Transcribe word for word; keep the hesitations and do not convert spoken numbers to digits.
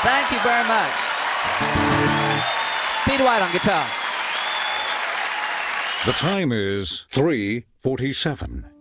Thank you very much. Peter White on guitar. The time is three forty-seven.